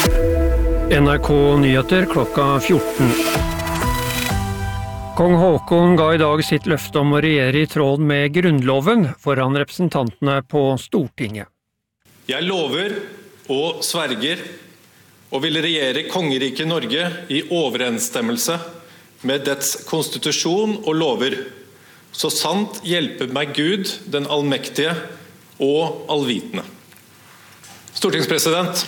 NRK Nyheter klokka 14. Kong Haakon ga i dag sitt løfte om å regjere i tråd med Grunnloven foran representantene på Stortinget. Jeg lover og sverger og vil regjere kongeriket Norge i overensstemmelse med dets konstitusjon og lover, så sant hjelper meg Gud, den allmektige og allvitende. Stortingspresident,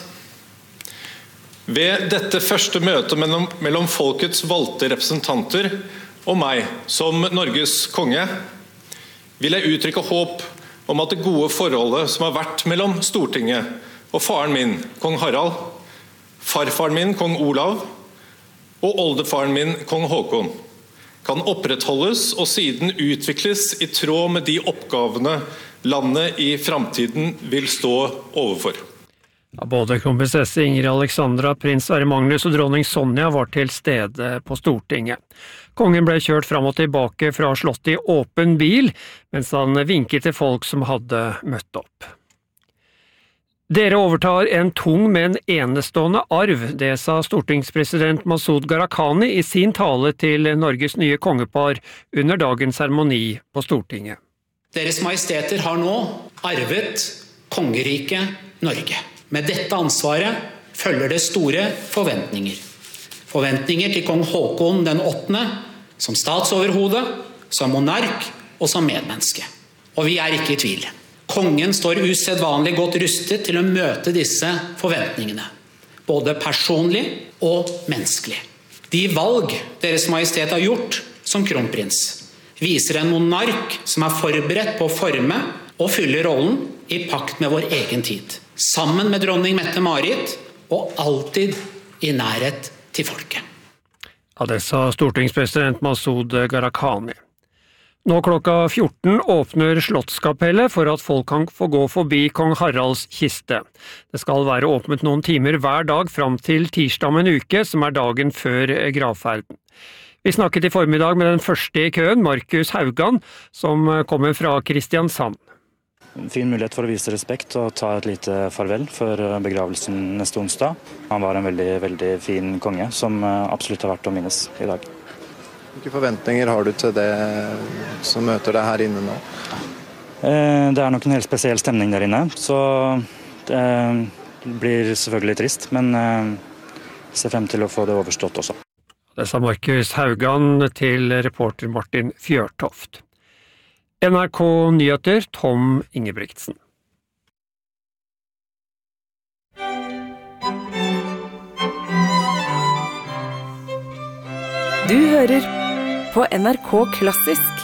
ved dette første møtet mellom folkets valgte representanter og meg som Norges konge, vil jeg uttrykke håp om at det gode forholdet som har vært mellom Stortinget og faren min, kong Harald, farfaren min, kong Olav, og oldefaren min, kong Haakon, kan opprettholdes og siden utvikles i tråd med de oppgavene landet i fremtiden vil stå overfor. Både kronprinsesse Ingrid Alexandra, prins Sverre Magnus og dronning Sonja var til stede på Stortinget. Kongen ble kjørt fram og tilbake fra slottet i åpen bil, mens han vinket til folk som hadde møtt opp. Dere overtar en tung, men enestående arv, det sa stortingspresident Masud Gharahkhani i sin tale til Norges nye kongepar under dagens seremoni på Stortinget. Deres majesteter har nå arvet kongeriket Norge. Med dette ansvaret følger det store forventninger. Forventninger til kong Haakon den 8., som statsoverhode, som monark og som medmenneske. Og vi er ikke i tvil. Kongen står usedvanlig godt rustet til å møte disse forventningene, både personlig og menneskelig. De valg Deres Majestet har gjort som kronprins, viser en monark som er forberedt på å forme og fylle rollen i pakt med vår egen tid. Sammen med dronning Mette-Marit, og alltid i nærhet til folket. Ja, det sa stortingspresident Masud Gharahkhani. Nå klokka 14 åpner Slottskapellet for at folk kan få gå forbi kong Haralds kiste. Det skal være åpnet noen timer hver dag fram til tirsdag om en uke, som er dagen før gravferden. Vi snakket i formiddag med den første i køen, Markus Haugan, som kommer fra Kristiansand. En fin mulighet for å vise respekt og ta et lite farvel før begravelsen neste onsdag. Han var en veldig, veldig fin konge som absolutt har vært å minnes i dag. Hvilke forventninger har du til det som møter deg her inne nå? Det er nok en helt spesiell stemning der inne, så det blir selvfølgelig trist, men ser frem til å få det overstått også. Det sa Markus Haugan til reporter Martin Fjørtoft. NRK Nyheter, Tom Ingebrigtsen. Du hører på NRK Klassisk.